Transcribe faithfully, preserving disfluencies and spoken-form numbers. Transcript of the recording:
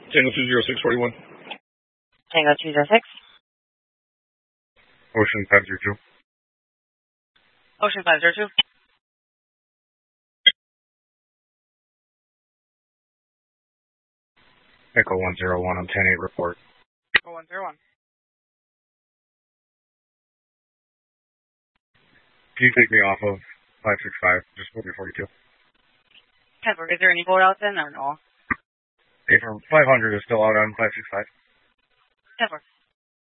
Tango two zero six forty-one. Tango two zero six. Ocean five zero two. Ocean five zero two. Echo one zero one on ten eight report. Echo one zero one. Can you take me off of five six five, just forty forty-two? ten four. Is there any boat out then or no? April five hundred is still out on five six five. ten four.